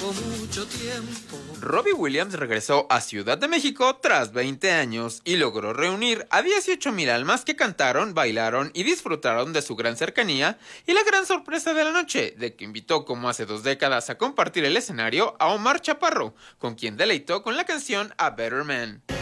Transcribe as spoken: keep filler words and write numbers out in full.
mucho tiempo. Robbie Williams regresó a Ciudad de México tras veinte años y logró reunir a dieciocho mil almas que cantaron, bailaron y disfrutaron de su gran cercanía y la gran sorpresa de la noche, de que invitó como hace dos décadas a compartir el escenario a Omar Chaparro, con quien deleitó con la canción A Better Man.